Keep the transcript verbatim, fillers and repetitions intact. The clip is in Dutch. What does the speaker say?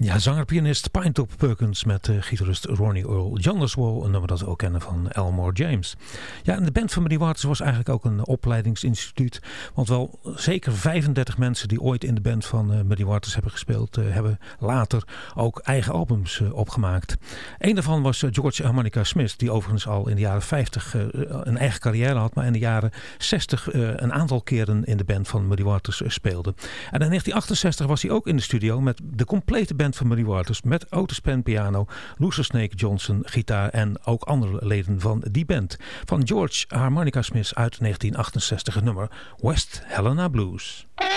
Ja, zanger-pianist Pinetop Perkins met uh, gitarist Ronnie Earl Jonderswall, een nummer dat we ook kennen van Elmore James. Ja, en de band van Muddy Waters was eigenlijk ook een opleidingsinstituut, want wel zeker vijfendertig mensen die ooit in de band van uh, Muddy Waters hebben gespeeld, uh, hebben later ook eigen albums uh, opgemaakt. Een daarvan was uh, George Harmonica Smith, die overigens al in de jaren vijftig uh, een eigen carrière had, maar in de jaren zestig uh, een aantal keren in de band van Muddy Waters uh, speelde. En in negentien achtenzestig was hij ook in de studio met de complete band van Muddy Waters, met Otis Penn piano, Luther Snake Johnson gitaar en ook andere leden van die band. Van George Harmonica Smith uit negentien achtenzestig het nummer West Helena Blues.